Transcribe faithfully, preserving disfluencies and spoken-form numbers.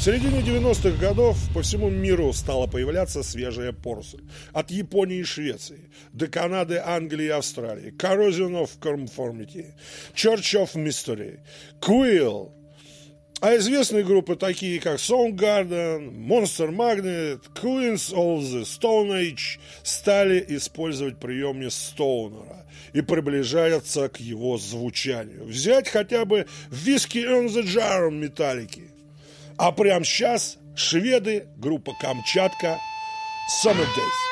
середине девяностых годов по всему миру стала появляться свежая поросль. От Японии и Швеции до Канады, Англии и Австралии. Corrosion of Conformity, Church of Mystery, Quill. А известные группы, такие как Soundgarden, Monster Magnet, Queens of the Stone Age, стали использовать приемник Стоунера и приближаются к его звучанию. Взять хотя бы Whiskey on the Jar Металлики. А прямо сейчас шведы, группа Камчатка, Summer Days.